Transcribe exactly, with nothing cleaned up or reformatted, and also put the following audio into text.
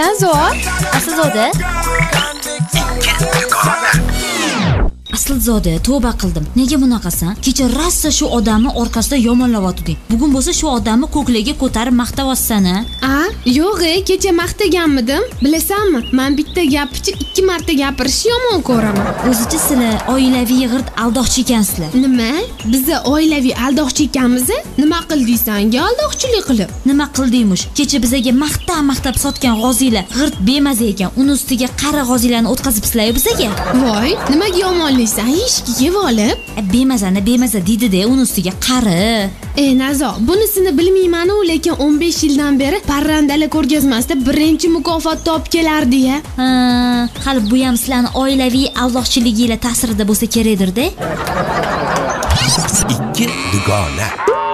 Nazo, Aslzoda. Aslzoda, tavba qildim. Nega bunaqasan? Kecha rassa shu odamni orqasida yomonlayotding. Bugun bo'lsa shu odamni ko'klarga ko'tarib maqtayotsan-a? A, yo'q-e, kecha maqtaganmidim. Bilasanmi, men bitta gapni ikki marta gapirishni yomon ko'raman. O'zicha sizlar oilaviy g'irt aldoqchi ekansizlar. Nima? Biz oilaviy aldoqchi ekanmiz? Nima qilding-sanga aldoqchilik qilib? Nima qildingmish? Kecha bizga maqtab-maqtab sotgan g'ozilar g'irt bemaza ekan. Uni ustiga qari g'ozilarni o'tkazibsizlar bizga. Voy, nimaga yomonlaysan? Eshikka yeb olib. Bemazani bemaza deydi-da, uni ustiga qari. Ey Nazo, bunisini bilmayman-u, lekin o'n besh yildan beri parrandalar ko'rgazmasida birinchi mukofot top kelardi-ya. Ha, hali bu ham sizlarning oilaviy aldoqchiliginglar ta'sirida bo'lsa kerakdir-da. ikki dugona.